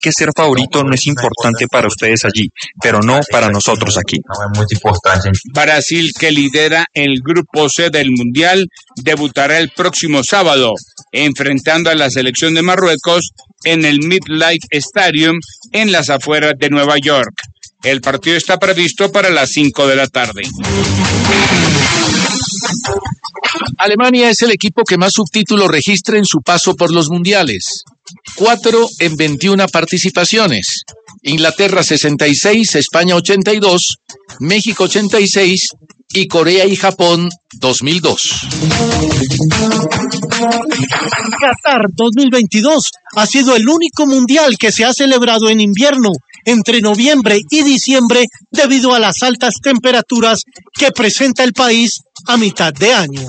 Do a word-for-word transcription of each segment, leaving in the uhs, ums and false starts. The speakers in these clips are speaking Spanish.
que ser favorito no es importante para ustedes allí, pero no para nosotros aquí. Brasil, que lidera el grupo C del Mundial, debutará el próximo sábado, enfrentando a la selección de Marruecos en el MetLife Stadium en las afueras de Nueva York. El partido está previsto para las cinco de la tarde. Alemania es el equipo que más subtítulos registra en su paso por los mundiales. Cuatro en veintiuna participaciones. Inglaterra sesenta y seis, España ochenta y dos, México ochenta y seis y Corea y Japón dos mil dos. Qatar dos mil veintidós ha sido el único mundial que se ha celebrado en invierno, entre noviembre y diciembre, debido a las altas temperaturas que presenta el país a mitad de año.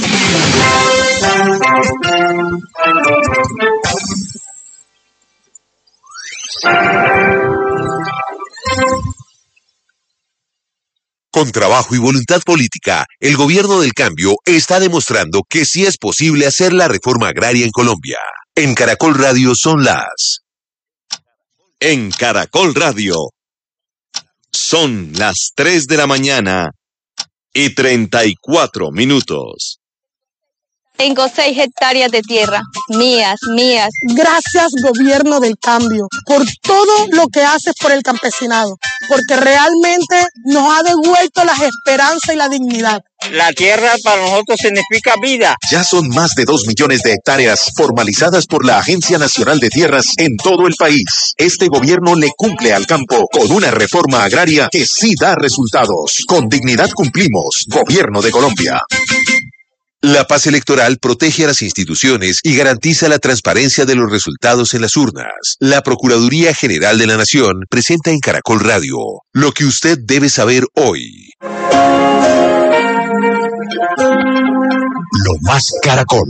Con trabajo y voluntad política, el gobierno del cambio está demostrando que sí es posible hacer la reforma agraria en Colombia. En Caracol Radio son las... En Caracol Radio son las tres de la mañana y treinta y cuatro minutos. Tengo seis hectáreas de tierra, mías, mías. Gracias, gobierno del cambio, por todo lo que haces por el campesinado, porque realmente nos ha devuelto la esperanza y la dignidad. La tierra para nosotros significa vida. Ya son más de dos millones de hectáreas formalizadas por la Agencia Nacional de Tierras en todo el país. Este gobierno le cumple al campo con una reforma agraria que sí da resultados. Con dignidad cumplimos. Gobierno de Colombia. La paz electoral protege a las instituciones y garantiza la transparencia de los resultados en las urnas. La Procuraduría General de la Nación presenta en Caracol Radio lo que usted debe saber hoy. Lo más Caracol.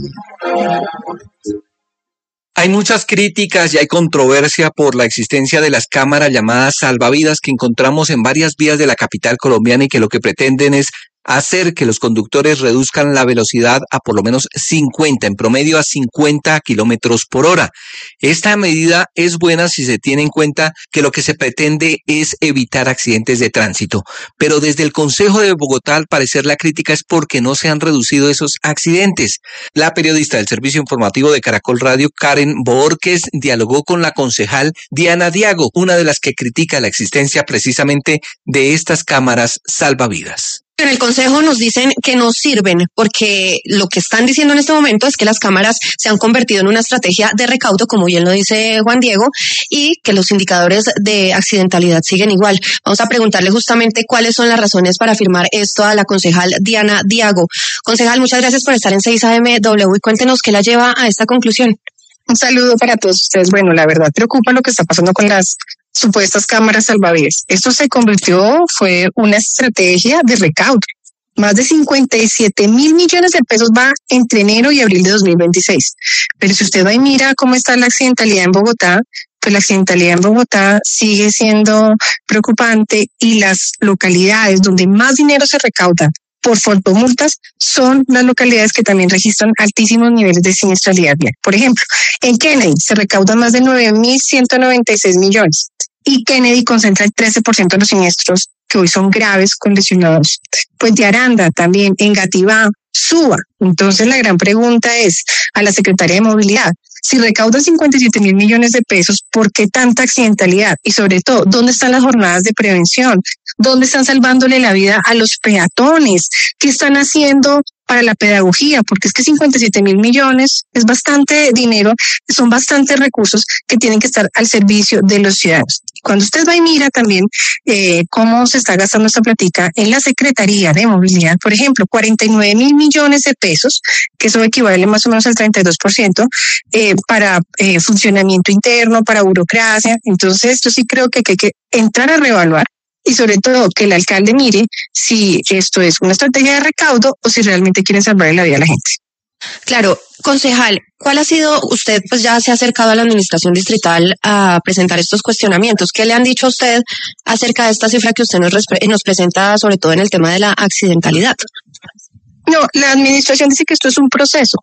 Hay muchas críticas y hay controversia por la existencia de las cámaras llamadas salvavidas que encontramos en varias vías de la capital colombiana y que lo que pretenden es hacer que los conductores reduzcan la velocidad a por lo menos cincuenta, en promedio a cincuenta kilómetros por hora. Esta medida es buena si se tiene en cuenta que lo que se pretende es evitar accidentes de tránsito. Pero desde el Consejo de Bogotá, al parecer, la crítica es porque no se han reducido esos accidentes. La periodista del Servicio Informativo de Caracol Radio, Karen Boorques, dialogó con la concejal Diana Diago, una de las que critica la existencia precisamente de estas cámaras salvavidas. En el Consejo nos dicen que no sirven porque lo que están diciendo en este momento es que las cámaras se han convertido en una estrategia de recaudo, como bien lo dice Juan Diego, y que los indicadores de accidentalidad siguen igual. Vamos a preguntarle justamente cuáles son las razones para afirmar esto a la concejal Diana Diago. Concejal, muchas gracias por estar en seis A M W y cuéntenos qué la lleva a esta conclusión. Un saludo para todos ustedes. Bueno, la verdad preocupa lo que está pasando con las supuestas cámaras salvavidas. Esto se convirtió, fue una estrategia de recaudo. Más de cincuenta y siete mil millones de pesos va entre enero y abril de dos mil veintiséis. Pero si usted va y mira cómo está la accidentalidad en Bogotá, pues la accidentalidad en Bogotá sigue siendo preocupante y las localidades donde más dinero se recauda por fotomultas son las localidades que también registran altísimos niveles de siniestralidad vial. Por ejemplo, en Kennedy se recaudan más de nueve mil ciento noventa y seis millones y Kennedy concentra el trece por ciento de los siniestros que hoy son graves con lesionados. Puente Aranda también, Engativá, Suba. Entonces la gran pregunta es a la Secretaría de Movilidad, si recaudan cincuenta y siete mil millones de pesos, ¿por qué tanta accidentalidad? Y sobre todo, ¿dónde están las jornadas de prevención? ¿Dónde están salvándole la vida a los peatones? ¿Qué están haciendo para la pedagogía? Porque es que cincuenta y siete mil millones es bastante dinero, son bastantes recursos que tienen que estar al servicio de los ciudadanos. Cuando usted va y mira también eh, cómo se está gastando esta platica en la Secretaría de Movilidad, por ejemplo, cuarenta y nueve mil millones de pesos, que eso equivale más o menos al treinta y dos por ciento, eh, para eh, funcionamiento interno, para burocracia. Entonces, yo sí creo que, que hay que entrar a reevaluar y sobre todo que el alcalde mire si esto es una estrategia de recaudo o si realmente quieren salvarle la vida a la gente. Claro, concejal, ¿cuál ha sido, usted pues ya se ha acercado a la administración distrital a presentar estos cuestionamientos? ¿Qué le han dicho a usted acerca de esta cifra que usted nos, nos presenta, sobre todo en el tema de la accidentalidad? No, la administración dice que esto es un proceso,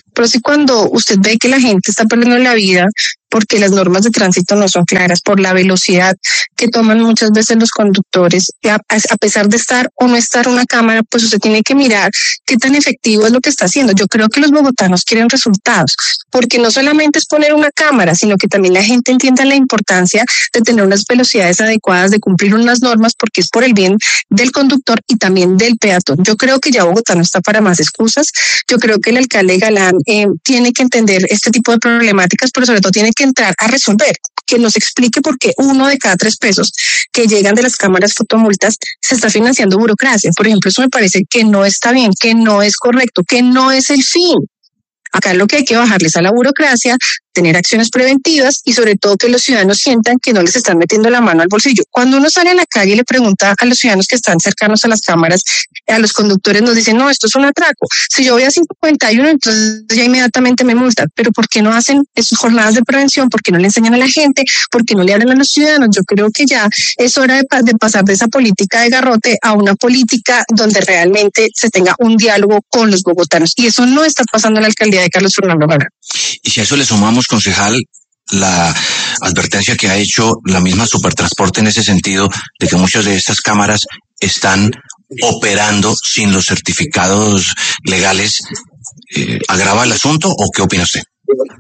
Pero sí, cuando usted ve que la gente está perdiendo la vida porque las normas de tránsito no son claras, por la velocidad que toman muchas veces los conductores, a, a pesar de estar o no estar una cámara, pues usted tiene que mirar qué tan efectivo es lo que está haciendo. Yo creo que los bogotanos quieren resultados, porque no solamente es poner una cámara, sino que también la gente entienda la importancia de tener unas velocidades adecuadas, de cumplir unas normas, porque es por el bien del conductor y también del peatón. Yo creo que ya Bogotá no está para más excusas. Yo creo que el alcalde Galán eh, tiene que entender este tipo de problemáticas, pero sobre todo tiene que entrar a resolver, que nos explique por qué uno de cada tres pesos que llegan de las cámaras fotomultas se está financiando burocracia. Por ejemplo, eso me parece que no está bien, que no es correcto, que no es el fin. Acá lo que hay que bajarles a la burocracia, tener acciones preventivas y sobre todo que los ciudadanos sientan que no les están metiendo la mano al bolsillo. Cuando uno sale a la calle y le pregunta a los ciudadanos que están cercanos a las cámaras, a los conductores nos dicen, no, esto es un atraco. Si yo voy a cincuenta y uno, entonces ya inmediatamente me multan. Pero ¿por qué no hacen esas jornadas de prevención? ¿Por qué no le enseñan a la gente? ¿Por qué no le hablan a los ciudadanos? Yo creo que ya es hora de, de pasar de esa política de garrote a una política donde realmente se tenga un diálogo con los bogotanos. Y eso no está pasando en la alcaldía de Carlos Fernando Galán. Y si a eso le sumamos, concejal, la advertencia que ha hecho la misma Supertransporte en ese sentido, de que muchas de estas cámaras están operando sin los certificados legales, eh, ¿agrava el asunto o qué opina usted?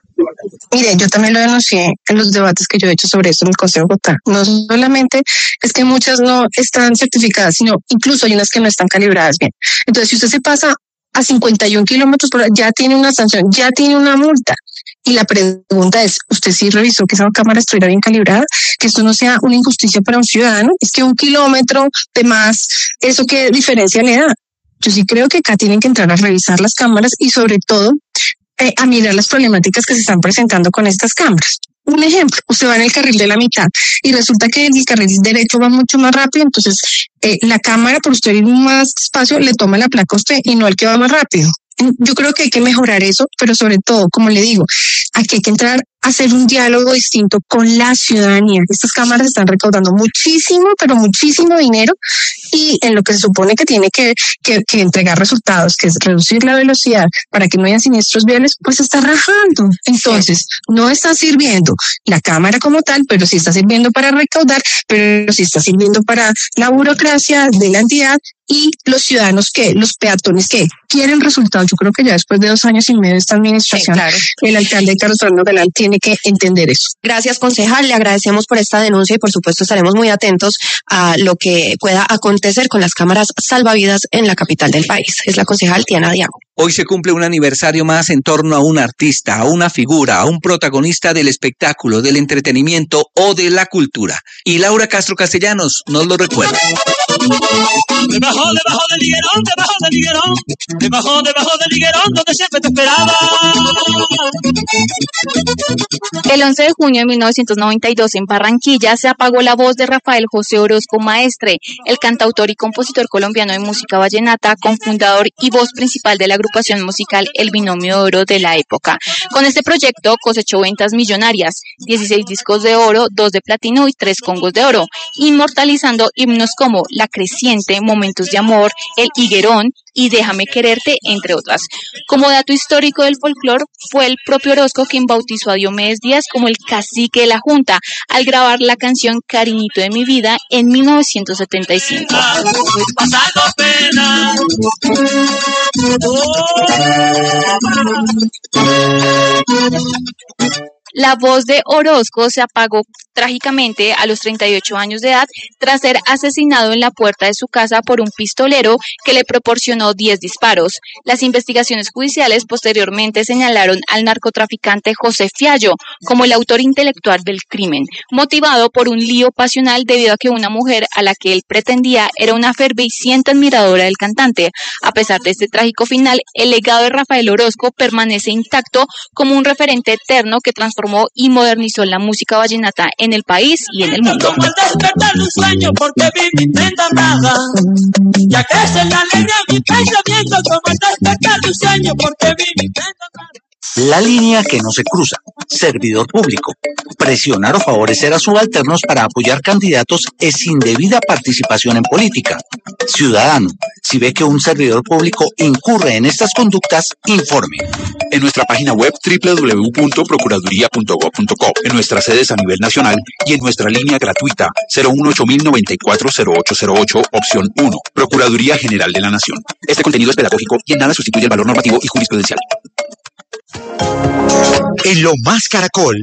Mire, yo también lo denuncié en los debates que yo he hecho sobre esto en el Consejo de Bogotá. No solamente es que muchas no están certificadas, sino incluso hay unas que no están calibradas bien. Entonces, si usted se pasa a cincuenta y un kilómetros por hora, ya tiene una sanción, ya tiene una multa. Y la pregunta es, ¿usted sí revisó que esa cámara estuviera bien calibrada? Que esto no sea una injusticia para un ciudadano. Es que un kilómetro de más, ¿eso qué diferencia le da? Yo sí creo que acá tienen que entrar a revisar las cámaras y sobre todo eh, a mirar las problemáticas que se están presentando con estas cámaras. Un ejemplo, usted va en el carril de la mitad y resulta que el carril derecho va mucho más rápido, entonces eh, la cámara, por usted ir más despacio, le toma la placa a usted y no al que va más rápido. Yo creo que hay que mejorar eso, pero sobre todo, como le digo, aquí hay que entrar a hacer un diálogo distinto con la ciudadanía. Estas cámaras están recaudando muchísimo, pero muchísimo dinero y en lo que se supone que tiene que, que, que entregar resultados, que es reducir la velocidad para que no haya siniestros viales, pues se está rajando. Entonces, no está sirviendo la cámara como tal, pero sí está sirviendo para recaudar, pero sí está sirviendo para la burocracia de la entidad y los ciudadanos que, los peatones que quieren resultados. Yo creo que ya después de dos años y medio de esta administración, sí, claro, el alcalde Carlos Fernando Galán tiene que entender eso. Gracias, concejal. Le agradecemos por esta denuncia y por supuesto estaremos muy atentos a lo que pueda acontecer con las cámaras salvavidas en la capital del país. Es la concejal Diana Diago. Hoy se cumple un aniversario más en torno a un artista, a una figura, a un protagonista del espectáculo, del entretenimiento o de la cultura. Y Laura Castro Castellanos nos lo recuerda. Debajo, debajo del higuerón, debajo del higuerón, debajo, debajo del higuerón, donde siempre te esperaba. El once de junio de mil novecientos noventa y dos en Barranquilla se apagó la voz de Rafael José Orozco Maestre, el cantautor y compositor colombiano de música vallenata, cofundador y voz principal de la agrupación musical El Binomio de Oro de la época. Con este proyecto cosechó ventas millonarias, dieciséis discos de oro, dos de platino y tres congos de oro, inmortalizando himnos como La Creciente, Momentos de Amor, El Higuerón y Déjame Quererte, entre otras. Como dato histórico del folclore, fue el propio Orozco quien bautizó a Diomedes Díaz como el cacique de la Junta al grabar la canción Cariñito de mi vida en mil novecientos setenta y cinco. Pasando pena. La voz de Orozco se apagó trágicamente a los treinta y ocho años de edad tras ser asesinado en la puerta de su casa por un pistolero que le proporcionó diez disparos. Las investigaciones judiciales posteriormente señalaron al narcotraficante José Fiallo como el autor intelectual del crimen, motivado por un lío pasional debido a que una mujer a la que él pretendía era una ferviente admiradora del cantante. A pesar de este trágico final, el legado de Rafael Orozco permanece intacto como un referente eterno que transformó y modernizó la música vallenata en el país y en el mundo. Como al despertar de un sueño, porque vi mi prenda amada, ya crece la leña mi pensamiento, como al despertar de un sueño, porque vi mi prenda amada. La línea que no se cruza. Servidor público. Presionar o favorecer a subalternos para apoyar candidatos es indebida participación en política. Ciudadano, si ve que un servidor público incurre en estas conductas, informe. En nuestra página web doble u doble u doble u punto procuraduría punto gob punto co, en nuestras sedes a nivel nacional y en nuestra línea gratuita cero uno ocho mil noventa y cuatro cero ocho cero ocho, opción uno, Procuraduría General de la Nación. Este contenido es pedagógico y en nada sustituye el valor normativo y jurisprudencial. En Lo Más Caracol,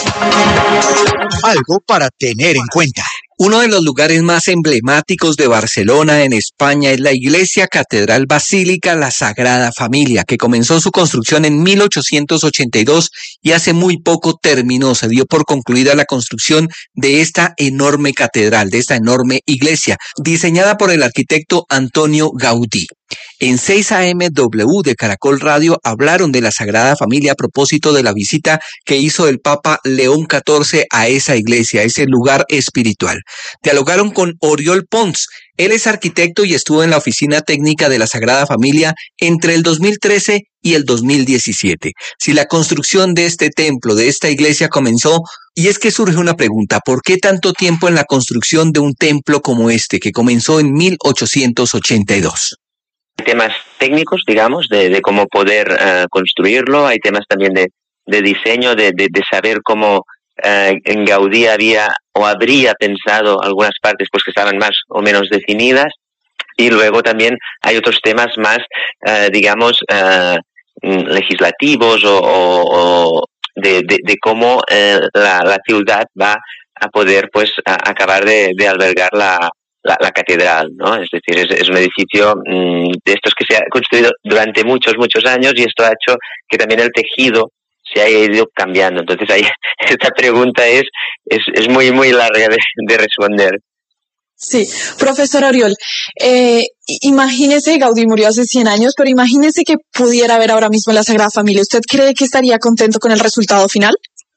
algo para tener en cuenta. Uno de los lugares más emblemáticos de Barcelona, en España, es la Iglesia Catedral Basílica La Sagrada Familia, que comenzó su construcción en mil ochocientos ochenta y dos y hace muy poco terminó. Se dio por concluida la construcción de esta enorme catedral, de esta enorme iglesia, diseñada por el arquitecto Antonio Gaudí. En seis A M W de Caracol Radio hablaron de la Sagrada Familia a propósito de la visita que hizo el Papa León catorce a esa iglesia, a ese lugar espiritual. Dialogaron con Oriol Pons. Él es arquitecto y estuvo en la oficina técnica de la Sagrada Familia entre el dos mil trece y el dos mil diecisiete. Si la construcción de este templo, de esta iglesia comenzó, y es que surge una pregunta, ¿por qué tanto tiempo en la construcción de un templo como este, que comenzó en mil ochocientos ochenta y dos? Hay temas técnicos, digamos, de, de cómo poder uh, construirlo. Hay temas también de, de diseño, de, de, de saber cómo uh, en Gaudí había o habría pensado algunas partes pues que estaban más o menos definidas. Y luego también hay otros temas más, uh, digamos, uh, legislativos o, o, o de, de, de cómo uh, la, la ciudad va a poder pues a, acabar de, de albergar la La, la catedral, ¿no? Es decir, es, es un edificio mmm, de estos que se ha construido durante muchos, muchos años y esto ha hecho que también el tejido se haya ido cambiando. Entonces, ahí, esta pregunta es, es, es muy, muy larga de, de responder. Sí, profesor Oriol, eh, imagínese, Gaudí murió hace cien años, pero imagínese que pudiera ver ahora mismo la Sagrada Familia. ¿Usted cree que estaría contento con el resultado final?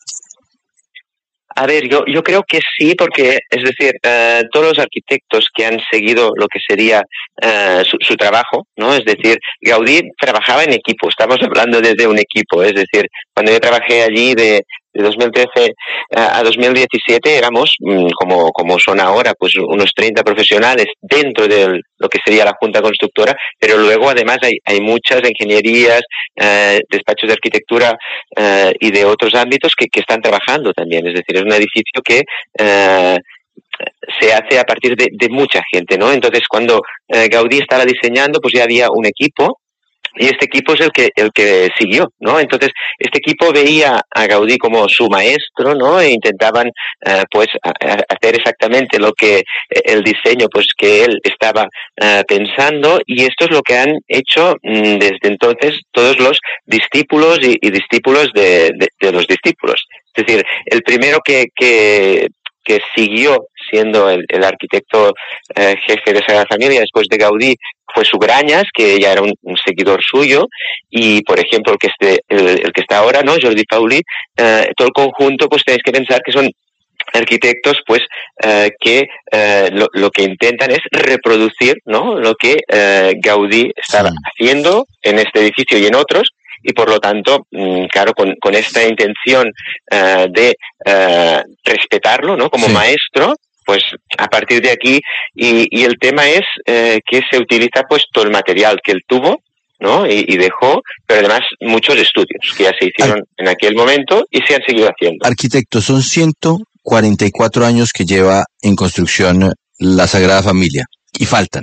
A ver, yo, yo creo que sí, porque, es decir, uh, todos los arquitectos que han seguido lo que sería uh, su, su trabajo, ¿no? Es decir, Gaudí trabajaba en equipo, estamos hablando desde un equipo, es decir, cuando yo trabajé allí de, de dos mil trece a dos mil diecisiete éramos, como, como son ahora, pues unos treinta profesionales dentro de lo que sería la Junta Constructora, pero luego además hay, hay muchas ingenierías, eh, despachos de arquitectura eh, y de otros ámbitos que, que están trabajando también. Es decir, es un edificio que eh, se hace a partir de, de mucha gente, ¿no? Entonces, cuando eh, Gaudí estaba diseñando, pues ya había un equipo. Y este equipo es el que el que siguió, ¿no? Entonces, este equipo veía a Gaudí como su maestro, ¿no? E intentaban, uh, pues, a, a hacer exactamente lo que el diseño, pues, que él estaba uh, pensando. Y esto es lo que han hecho mm, desde entonces todos los discípulos y, y discípulos de, de, de los discípulos. Es decir, el primero que que que siguió siendo el, el arquitecto eh, jefe de Sagrada Familia después de Gaudí fue Sugrañas, que ya era un, un seguidor suyo, y por ejemplo el que esté, el, el que está ahora, ¿no? Jordi Paulí, eh, todo el conjunto, pues tenéis que pensar que son arquitectos pues eh, que eh, lo, lo que intentan es reproducir, ¿no? Lo que eh, Gaudí estaba sí. haciendo en este edificio y en otros. Y por lo tanto, claro, con, con esta intención uh, de uh, respetarlo, ¿no? Como sí. maestro, pues a partir de aquí, y, y el tema es uh, que se utiliza pues todo el material que él tuvo, ¿no? Y, y dejó, pero además muchos estudios que ya se hicieron Ar- en aquel momento y se han seguido haciendo. Arquitecto, son ciento cuarenta y cuatro años que lleva en construcción la Sagrada Familia y faltan.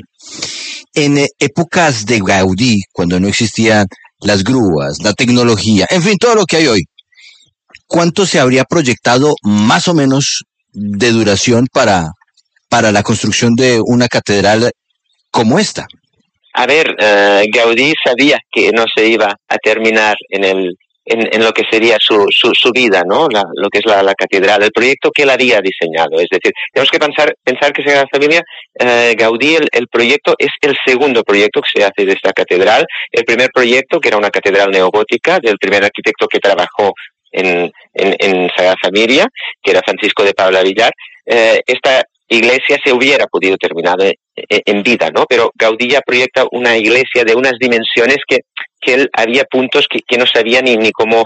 En eh, épocas de Gaudí, cuando no existían las grúas, la tecnología, en fin, todo lo que hay hoy, ¿cuánto se habría proyectado más o menos de duración para, para la construcción de una catedral como esta? A ver, uh, Gaudí sabía que no se iba a terminar en el en, en lo que sería su, su, su vida, ¿no? La, lo que es la, la catedral, el proyecto que él había diseñado. Es decir, tenemos que pensar, pensar que Sagrada Familia, eh, Gaudí, el, el proyecto es el segundo proyecto que se hace de esta catedral. El primer proyecto, que era una catedral neogótica, del primer arquitecto que trabajó en, en, en Sagrada Familia, que era Francisco de Paula Villar. Eh, esta iglesia se hubiera podido terminar en vida, ¿no? Pero Gaudí ya proyecta una iglesia de unas dimensiones que, que él había puntos que, que no sabía ni, ni cómo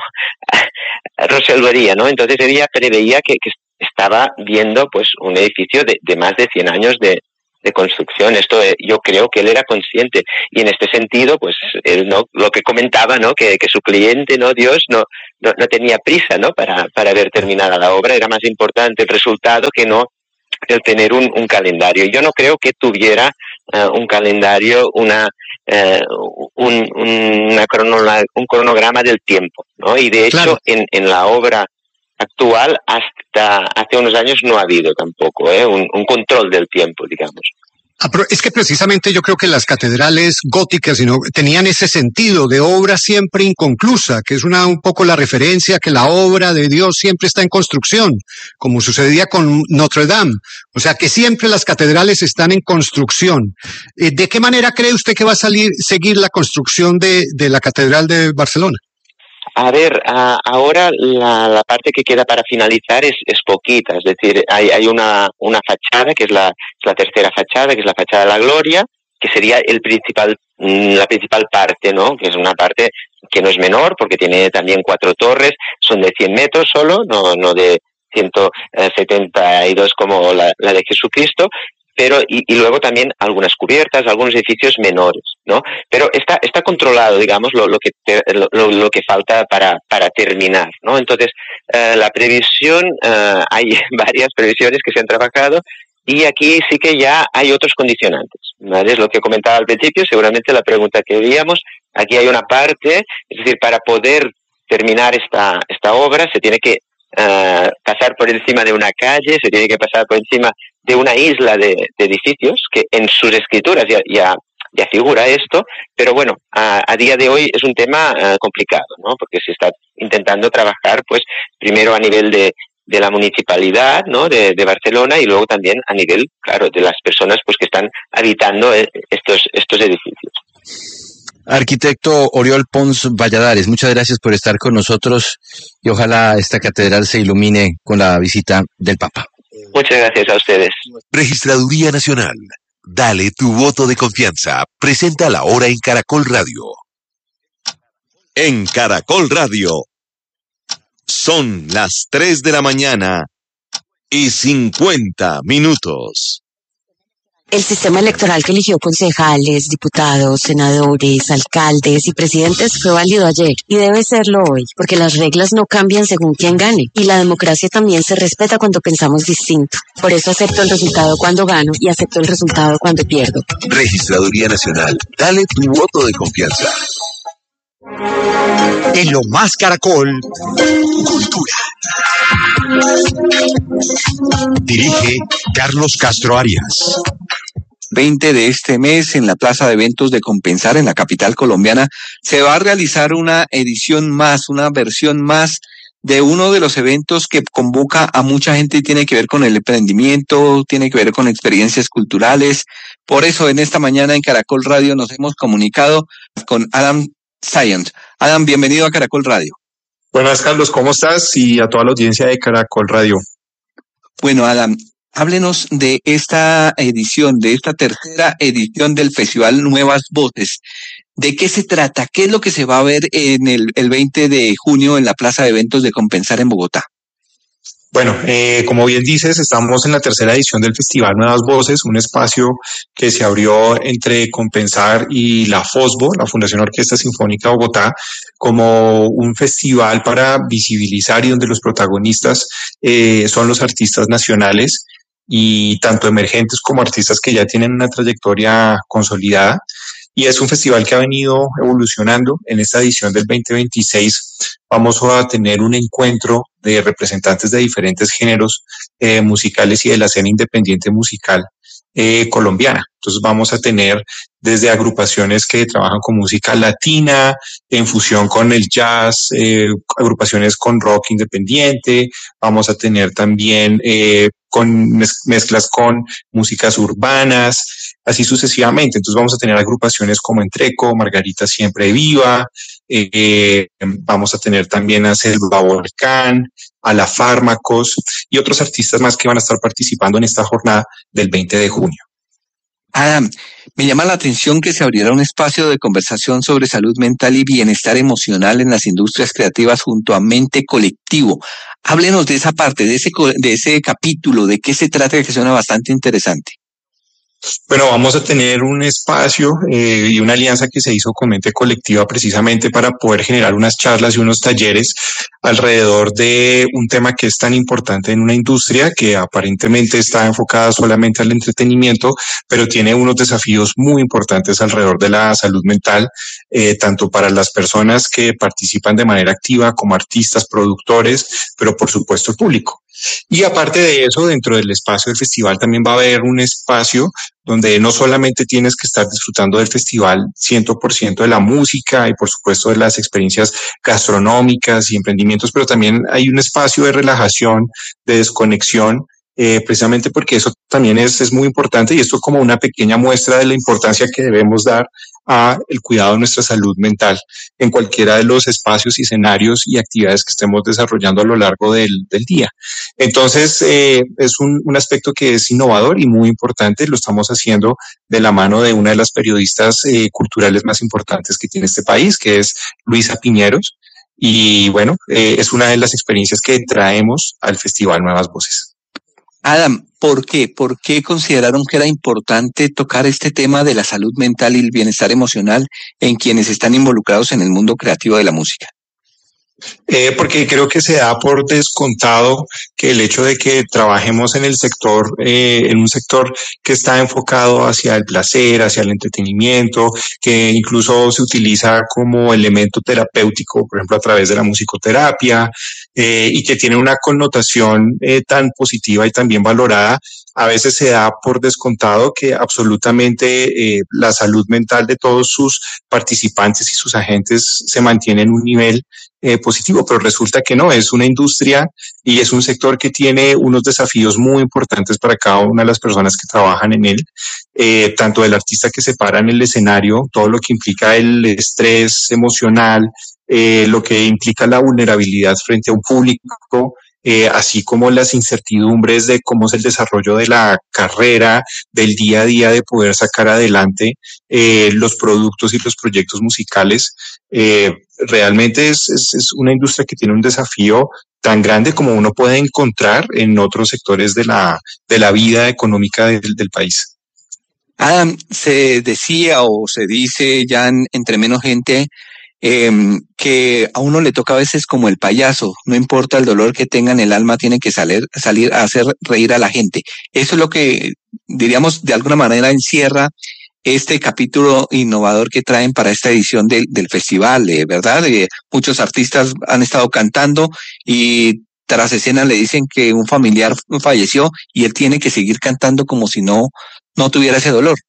resolvería, ¿no? Entonces ella preveía que, que estaba viendo pues un edificio de, de más de cien años de, de construcción. Esto eh, yo creo que él era consciente, y en este sentido pues él no lo que comentaba, ¿no? que, que su cliente, no Dios, no, no no tenía prisa, ¿no? para para ver terminada la obra. Era más importante el resultado que no el tener un, un calendario. Yo no creo que tuviera uh, un calendario, una uh, un una cronola, un cronograma del tiempo, ¿no? Y de hecho claro. en en la obra actual hasta hace unos años no ha habido tampoco ¿eh? un, un control del tiempo, digamos. Ah, pero es que precisamente yo creo que las catedrales góticas sino, tenían ese sentido de obra siempre inconclusa, que es una un poco la referencia que la obra de Dios siempre está en construcción, como sucedía con Notre Dame. O sea, que siempre las catedrales están en construcción. Eh, ¿De qué manera cree usted que va a salir, seguir la construcción de, de la Catedral de Barcelona? A ver, uh, ahora la, la parte que queda para finalizar es, es poquita, es decir, hay, hay una, una fachada, que es la, es la tercera fachada, que es la fachada de la Gloria, que sería el principal, la principal parte, ¿no? Que es una parte que no es menor, porque tiene también cuatro torres, son de cien metros solo, no, no de ciento setenta y dos como la, la de Jesucristo, pero y, y luego también algunas cubiertas, algunos edificios menores, ¿no? Pero está está controlado, digamos, lo, lo que te, lo, lo que falta para para terminar, ¿no? Entonces, eh, la previsión, eh, hay varias previsiones que se han trabajado, y aquí sí que ya hay otros condicionantes, ¿vale? Es lo que comentaba al principio, seguramente la pregunta que veíamos, aquí hay una parte, es decir, para poder terminar esta esta obra se tiene que Uh, pasar por encima de una calle, se tiene que pasar por encima de una isla de, de edificios, que en sus escrituras ya, ya, ya figura esto, pero bueno, a, a día de hoy es un tema uh, complicado, ¿no? Porque se está intentando trabajar, pues, primero a nivel de, de la municipalidad, ¿no? De, de Barcelona, y luego también a nivel, claro, de las personas, pues, que están habitando estos, estos edificios. Arquitecto Oriol Pons Valladares, muchas gracias por estar con nosotros y ojalá esta catedral se ilumine con la visita del Papa. Muchas gracias a ustedes. Registraduría Nacional. Dale tu voto de confianza. Presenta la hora en Caracol Radio. En Caracol Radio. Son las tres de la mañana y cincuenta minutos. El sistema electoral que eligió concejales, diputados, senadores, alcaldes y presidentes fue válido ayer y debe serlo hoy, porque las reglas no cambian según quién gane y la democracia también se respeta cuando pensamos distinto. Por eso acepto el resultado cuando gano y acepto el resultado cuando pierdo. Registraduría Nacional. Dale tu voto de confianza. En lo más Caracol, Cultura. Dirige Carlos Castro Arias. veinte de este mes, en la Plaza de Eventos de Compensar, en la capital colombiana, se va a realizar una edición más, una versión más de uno de los eventos que convoca a mucha gente y tiene que ver con el emprendimiento, tiene que ver con experiencias culturales. Por eso, en esta mañana en Caracol Radio nos hemos comunicado con Adam Sayant. Adam, bienvenido a Caracol Radio. Buenas, Carlos, ¿cómo estás? Y a toda la audiencia de Caracol Radio. Bueno, Adam, háblenos de esta edición, de esta tercera edición del Festival Nuevas Voces. ¿De qué se trata? ¿Qué es lo que se va a ver en el, el veinte de junio en la Plaza de Eventos de Compensar en Bogotá? Bueno, eh, como bien dices, estamos en la tercera edición del Festival Nuevas Voces, un espacio que se abrió entre Compensar y la FOSBO, la Fundación Orquesta Sinfónica Bogotá, como un festival para visibilizar y donde los protagonistas eh, son los artistas nacionales y tanto emergentes como artistas que ya tienen una trayectoria consolidada. Y es un festival que ha venido evolucionando. En esta edición del veinte veintiséis vamos a tener un encuentro de representantes de diferentes géneros eh, musicales y de la escena independiente musical eh, colombiana. Entonces vamos a tener desde agrupaciones que trabajan con música latina, en fusión con el jazz, eh, agrupaciones con rock independiente, vamos a tener también eh, con mez- mezclas con músicas urbanas, así sucesivamente. Entonces vamos a tener agrupaciones como Entreco, Margarita Siempre Viva, eh, vamos a tener también a Selva Volcán, a La Fármacos y otros artistas más que van a estar participando en esta jornada del veinte de junio. Adam, me llama la atención que se abriera un espacio de conversación sobre salud mental y bienestar emocional en las industrias creativas junto a Mente Colectivo. Háblenos de esa parte, de ese, de ese capítulo, de qué se trata, que suena bastante interesante. Bueno, vamos a tener un espacio eh, y una alianza que se hizo con Mente Colectiva precisamente para poder generar unas charlas y unos talleres alrededor de un tema que es tan importante en una industria que aparentemente está enfocada solamente al entretenimiento, pero tiene unos desafíos muy importantes alrededor de la salud mental, eh, tanto para las personas que participan de manera activa como artistas, productores, pero por supuesto el público. Y aparte de eso, dentro del espacio del festival también va a haber un espacio donde no solamente tienes que estar disfrutando del festival cien por ciento de la música y por supuesto de las experiencias gastronómicas y emprendimientos, pero también hay un espacio de relajación, de desconexión, eh, precisamente porque eso también es, es muy importante y esto como una pequeña muestra de la importancia que debemos dar a el cuidado de nuestra salud mental en cualquiera de los espacios y escenarios y actividades que estemos desarrollando a lo largo del, del día. Entonces, eh, es un, un aspecto que es innovador y muy importante. Lo estamos haciendo de la mano de una de las periodistas eh, culturales más importantes que tiene este país, que es Luisa Piñeros. Y bueno, eh, es una de las experiencias que traemos al Festival Nuevas Voces. Adam, ¿por qué? ¿Por qué consideraron que era importante tocar este tema de la salud mental y el bienestar emocional en quienes están involucrados en el mundo creativo de la música? Eh, porque creo que se da por descontado que el hecho de que trabajemos en el sector, eh, en un sector que está enfocado hacia el placer, hacia el entretenimiento, que incluso se utiliza como elemento terapéutico, por ejemplo, a través de la musicoterapia, eh, y que tiene una connotación eh, tan positiva y tan bien valorada, a veces se da por descontado que absolutamente eh, la salud mental de todos sus participantes y sus agentes se mantiene en un nivel eh, positivo, pero resulta que no, es una industria y es un sector que tiene unos desafíos muy importantes para cada una de las personas que trabajan en él, eh, tanto el artista que se para en el escenario, todo lo que implica el estrés emocional, eh, lo que implica la vulnerabilidad frente a un público, Eh, así como las incertidumbres de cómo es el desarrollo de la carrera, del día a día de poder sacar adelante eh, los productos y los proyectos musicales. Eh, realmente es, es, es una industria que tiene un desafío tan grande como uno puede encontrar en otros sectores de la, de la vida económica del, del país. Adam, se decía o se dice ya en, entre menos gente Eh, que a uno le toca a veces como el payaso, no importa el dolor que tenga en el alma, tiene que salir, salir a hacer reír a la gente. Eso es lo que, diríamos, de alguna manera encierra este capítulo innovador que traen para esta edición del, del festival, eh, ¿verdad? Eh, muchos artistas han estado cantando y tras escena le dicen que un familiar falleció y él tiene que seguir cantando como si no, no tuviera ese dolor.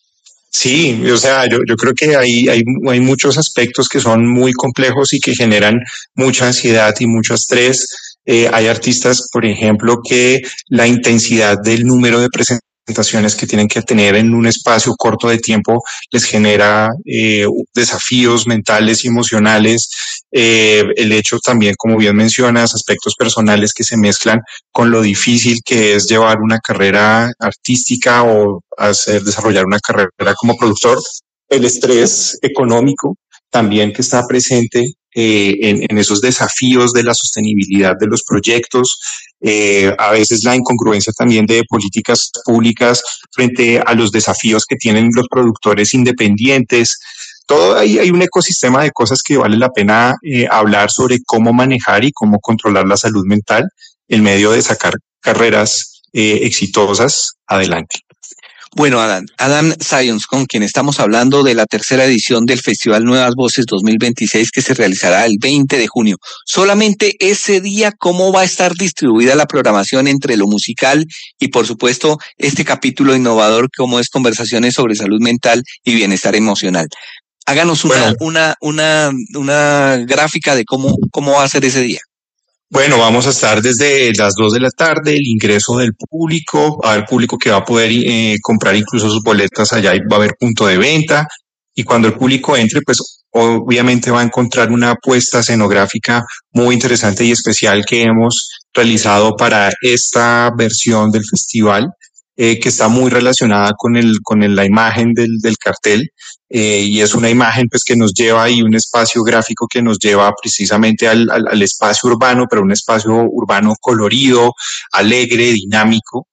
Sí, o sea, yo, yo creo que hay, hay, hay muchos aspectos que son muy complejos y que generan mucha ansiedad y mucho estrés. Eh, hay artistas, por ejemplo, que la intensidad del número de presentaciones que tienen que tener en un espacio corto de tiempo les genera eh, desafíos mentales y emocionales. Eh, el hecho también, como bien mencionas, aspectos personales que se mezclan con lo difícil que es llevar una carrera artística o hacer desarrollar una carrera como productor, el estrés económico también que está presente eh, en, en esos desafíos de la sostenibilidad de los proyectos, eh, a veces la incongruencia también de políticas públicas frente a los desafíos que tienen los productores independientes. Todo ahí hay un ecosistema de cosas que vale la pena eh, hablar sobre cómo manejar y cómo controlar la salud mental en medio de sacar carreras eh, exitosas adelante. Bueno, Adam, Adam Sayons, con quien estamos hablando de la tercera edición del Festival Nuevas Voces dos mil veintiséis que se realizará el veinte de junio. Solamente ese día, ¿cómo va a estar distribuida la programación entre lo musical y, por supuesto, este capítulo innovador como es Conversaciones sobre Salud Mental y Bienestar Emocional? Háganos una, bueno, una, una, una gráfica de cómo, cómo va a ser ese día. Bueno, vamos a estar desde las dos de la tarde, el ingreso del público, va a haber público que va a poder eh, comprar incluso sus boletas allá y va a haber punto de venta. Y cuando el público entre, pues obviamente va a encontrar una apuesta escenográfica muy interesante y especial que hemos realizado para esta versión del festival. eh, que está muy relacionada con el, con el, la imagen del, del cartel. Eh, y es una imagen pues que nos lleva y un espacio gráfico que nos lleva precisamente al, al, al espacio urbano, pero un espacio urbano colorido, alegre, dinámico.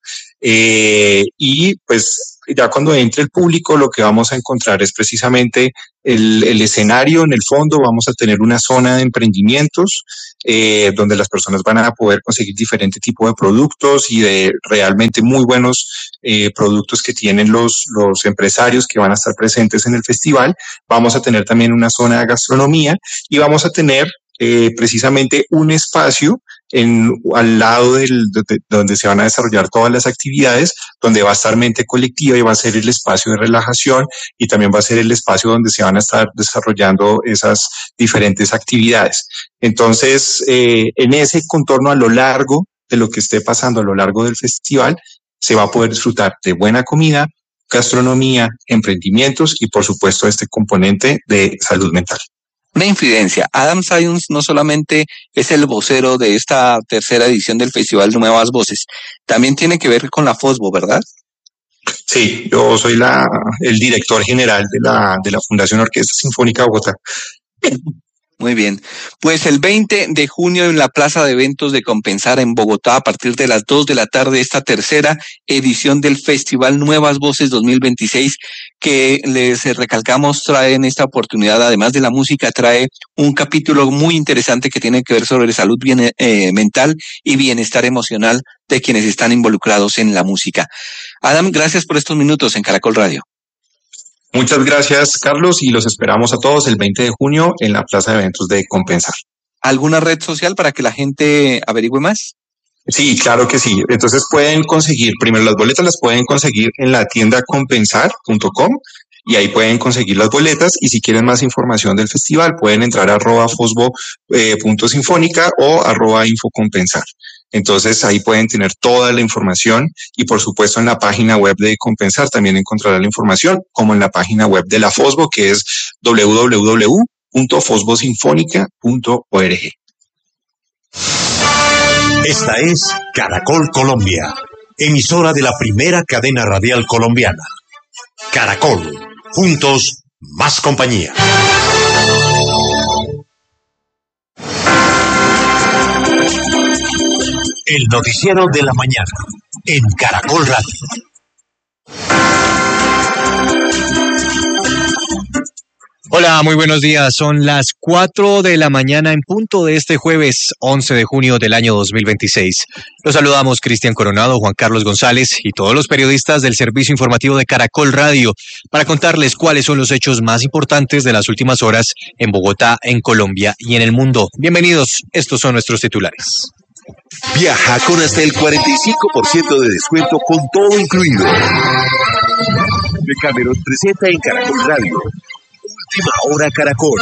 Eh, y pues ya cuando entre el público lo que vamos a encontrar es precisamente el, el escenario. En el fondo vamos a tener una zona de emprendimientos eh, donde las personas van a poder conseguir diferentes tipos de productos y de realmente muy buenos eh, productos que tienen los, los empresarios que van a estar presentes en el festival. Vamos a tener también una zona de gastronomía y vamos a tener eh, precisamente un espacio en, al lado del, de, donde se van a desarrollar todas las actividades, donde va a estar mente colectiva y va a ser el espacio de relajación y también va a ser el espacio donde se van a estar desarrollando esas diferentes actividades. Entonces, eh, en ese contorno a lo largo de lo que esté pasando a lo largo del festival, se va a poder disfrutar de buena comida, gastronomía, emprendimientos y por supuesto este componente de salud mental. Una infidencia. Adam Sayons no solamente es el vocero de esta tercera edición del Festival Nuevas Voces, también tiene que ver con la FOSBO, ¿verdad? Sí, yo soy la, el director general de la, de la Fundación Orquesta Sinfónica de Bogotá. Muy bien. Pues el veinte de junio en la Plaza de Eventos de Compensar en Bogotá, a partir de las dos de la tarde, esta tercera edición del Festival Nuevas Voces dos mil veintiséis, que les recalcamos trae en esta oportunidad, además de la música, trae un capítulo muy interesante que tiene que ver sobre salud bien, eh, mental y bienestar emocional de quienes están involucrados en la música. Adam, gracias por estos minutos en Caracol Radio. Muchas gracias, Carlos, y los esperamos a todos el veinte de junio en la Plaza de Eventos de Compensar. ¿Alguna red social para que la gente averigüe más? Sí, claro que sí. Entonces pueden conseguir, primero las boletas las pueden conseguir en la tienda compensar punto com y ahí pueden conseguir las boletas, y si quieren más información del festival pueden entrar a arroba fosbo eh, punto sinfónica o arroba infocompensar. Entonces ahí pueden tener toda la información y por supuesto en la página web de Compensar también encontrarán la información, como en la página web de la FOSBO, que es doble u doble u doble u punto fosbo sinfónica punto org. Esta es Caracol Colombia, emisora de la primera cadena radial colombiana. Caracol, juntos, más compañía. El noticiero de la mañana en Caracol Radio. Hola, muy buenos días. Son las cuatro de la mañana en punto de este jueves once de junio del año dos mil veintiséis. Los saludamos Cristian Coronado, Juan Carlos González y todos los periodistas del servicio informativo de Caracol Radio para contarles cuáles son los hechos más importantes de las últimas horas en Bogotá, en Colombia y en el mundo. Bienvenidos, estos son nuestros titulares. Viaja con hasta el cuarenta y cinco por ciento de descuento con todo incluido. Decameron presenta en Caracol Radio Última Hora Caracol.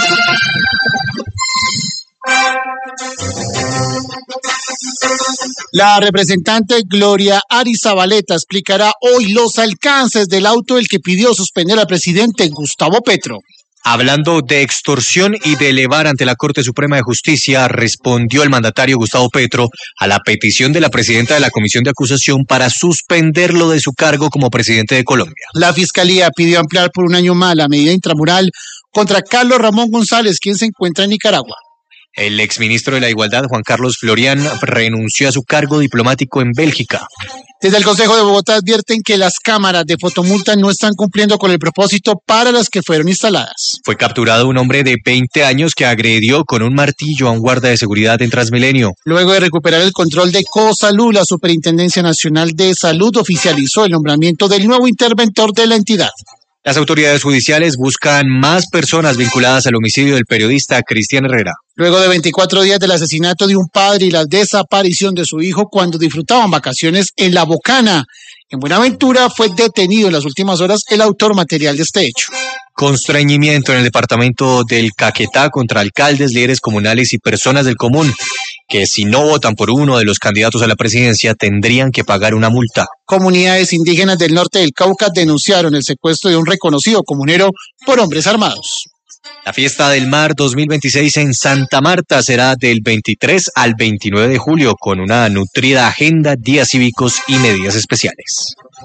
La representante Gloria Arizabaleta explicará hoy los alcances del auto del que pidió suspender al presidente Gustavo Petro. Hablando de extorsión y de elevar ante la Corte Suprema de Justicia, respondió el mandatario Gustavo Petro a la petición de la presidenta de la Comisión de Acusación para suspenderlo de su cargo como presidente de Colombia. La Fiscalía pidió ampliar por un año más la medida intramural contra Carlos Ramón González, quien se encuentra en Nicaragua. El exministro de la Igualdad, Juan Carlos Florian, renunció a su cargo diplomático en Bélgica. Desde el Consejo de Bogotá advierten que las cámaras de fotomulta no están cumpliendo con el propósito para las que fueron instaladas. Fue capturado un hombre de veinte años que agredió con un martillo a un guarda de seguridad en Transmilenio. Luego de recuperar el control de Cosalud, la Superintendencia Nacional de Salud oficializó el nombramiento del nuevo interventor de la entidad. Las autoridades judiciales buscan más personas vinculadas al homicidio del periodista Cristian Herrera. Luego de veinticuatro días del asesinato de un padre y la desaparición de su hijo cuando disfrutaban vacaciones en La Bocana, en Buenaventura, fue detenido en las últimas horas el autor material de este hecho. Constreñimiento en el departamento del Caquetá contra alcaldes, líderes comunales y personas del común, que si no votan por uno de los candidatos a la presidencia tendrían que pagar una multa. Comunidades indígenas del norte del Cauca denunciaron el secuestro de un reconocido comunero por hombres armados. La Fiesta del Mar dos mil veintiséis en Santa Marta será del veintitrés al veintinueve de julio con una nutrida agenda, días cívicos y medidas especiales.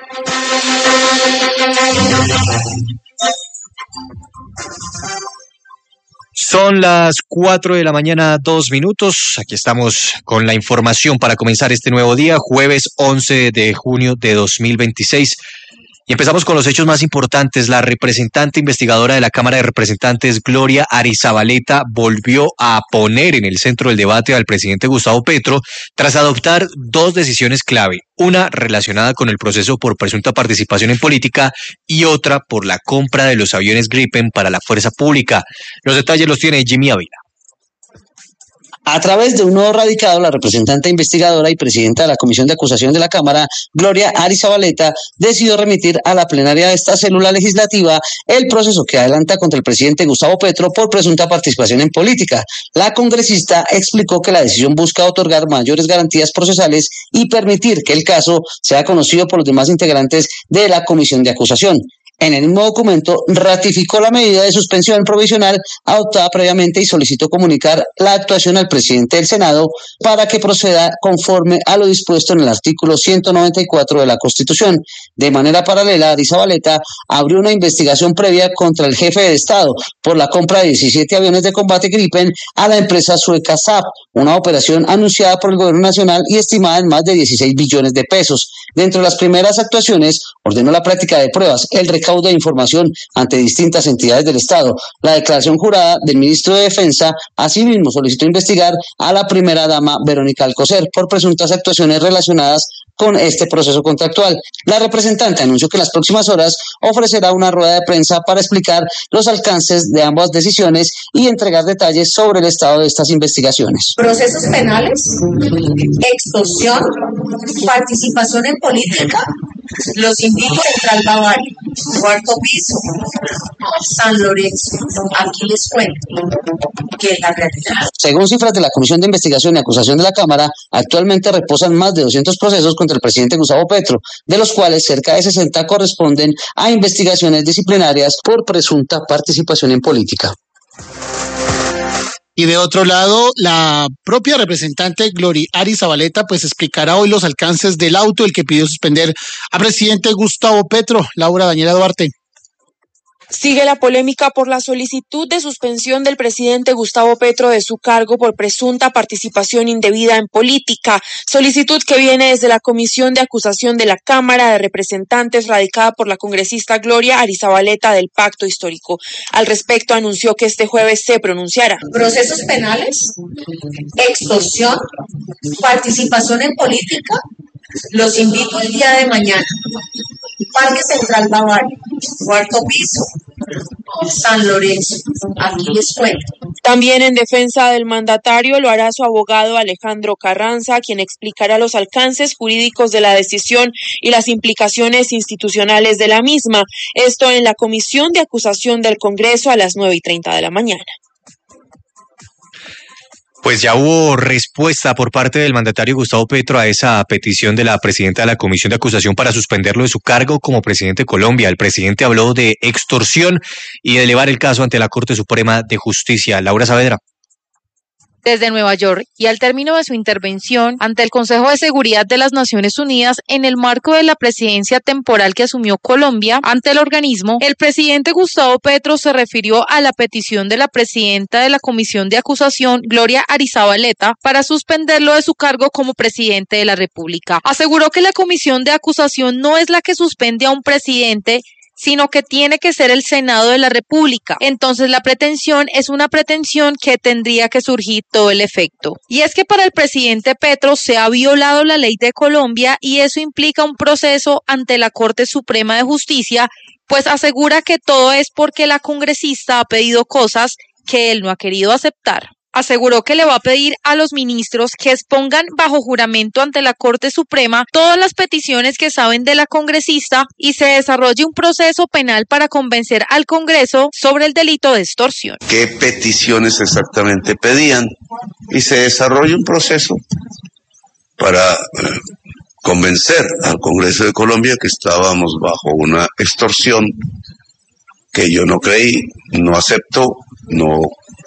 Son las cuatro de la mañana, dos minutos. Aquí estamos con la información para comenzar este nuevo día, jueves once de junio de dos mil veintiséis. Y empezamos con los hechos más importantes. La representante investigadora de la Cámara de Representantes, Gloria Arizabaleta, volvió a poner en el centro del debate al presidente Gustavo Petro tras adoptar dos decisiones clave. Una relacionada con el proceso por presunta participación en política y otra por la compra de los aviones Gripen para la fuerza pública. Los detalles los tiene Jimmy Ávila. A través de un nuevo radicado, la representante investigadora y presidenta de la Comisión de Acusación de la Cámara, Gloria Arizabaleta, decidió remitir a la plenaria de esta célula legislativa el proceso que adelanta contra el presidente Gustavo Petro por presunta participación en política. La congresista explicó que la decisión busca otorgar mayores garantías procesales y permitir que el caso sea conocido por los demás integrantes de la Comisión de Acusación. En el mismo documento ratificó la medida de suspensión provisional adoptada previamente y solicitó comunicar la actuación al presidente del Senado para que proceda conforme a lo dispuesto en el artículo ciento noventa y cuatro de la Constitución. De manera paralela, Arizabaleta abrió una investigación previa contra el jefe de Estado por la compra de diecisiete aviones de combate Gripen a la empresa sueca Saab, una operación anunciada por el gobierno nacional y estimada en más de dieciséis billones de pesos. Dentro de las primeras actuaciones, ordenó la práctica de pruebas, el recaudo de información ante distintas entidades del Estado. La declaración jurada del ministro de Defensa asimismo solicitó investigar a la primera dama Verónica Alcocer por presuntas actuaciones relacionadas con este proceso contractual. La representante anunció que en las próximas horas ofrecerá una rueda de prensa para explicar los alcances de ambas decisiones y entregar detalles sobre el estado de estas investigaciones. Procesos penales, extorsión, participación en política. Los invito a entrar al Bavaria, cuarto piso, San Lorenzo. Aquí les cuento que es la realidad. Según cifras de la Comisión de Investigación y Acusación de la Cámara, actualmente reposan más de doscientos procesos contra el presidente Gustavo Petro, de los cuales cerca de sesenta corresponden a investigaciones disciplinarias por presunta participación en política. Y de otro lado, la propia representante Gloria Arizabaleta pues explicará hoy los alcances del auto el que pidió suspender a presidente Gustavo Petro. Laura Daniela Duarte. Sigue la polémica por la solicitud de suspensión del presidente Gustavo Petro de su cargo por presunta participación indebida en política, solicitud que viene desde la Comisión de Acusación de la Cámara de Representantes radicada por la congresista Gloria Arizabaleta del Pacto Histórico. Al respecto anunció que este jueves se pronunciará. Procesos penales, extorsión, participación en política. Los invito el día de mañana. Parque Central Bavaria, cuarto piso, San Lorenzo. Aquí les cuento. También en defensa del mandatario lo hará su abogado Alejandro Carranza, quien explicará los alcances jurídicos de la decisión y las implicaciones institucionales de la misma. Esto en la Comisión de Acusación del Congreso a las nueve y treinta de la mañana. Pues ya hubo respuesta por parte del mandatario Gustavo Petro a esa petición de la presidenta de la Comisión de Acusación para suspenderlo de su cargo como presidente de Colombia. El presidente habló de extorsión y de elevar el caso ante la Corte Suprema de Justicia. Laura Saavedra. Desde Nueva York y al término de su intervención ante el Consejo de Seguridad de las Naciones Unidas en el marco de la presidencia temporal que asumió Colombia ante el organismo, el presidente Gustavo Petro se refirió a la petición de la presidenta de la Comisión de Acusación, Gloria Arizabaleta, para suspenderlo de su cargo como presidente de la República. Aseguró que la Comisión de Acusación no es la que suspende a un presidente, sino que tiene que ser el Senado de la República. Entonces la pretensión es una pretensión que tendría que surgir todo el efecto. Y es que para el presidente Petro se ha violado la ley de Colombia y eso implica un proceso ante la Corte Suprema de Justicia, pues asegura que todo es porque la congresista ha pedido cosas que él no ha querido aceptar. Aseguró que le va a pedir a los ministros que expongan bajo juramento ante la Corte Suprema todas las peticiones que saben de la congresista y se desarrolle un proceso penal para convencer al Congreso sobre el delito de extorsión. ¿Qué peticiones exactamente pedían? Y se desarrolla un proceso para eh, convencer al Congreso de Colombia que estábamos bajo una extorsión que yo no creí, no acepto, no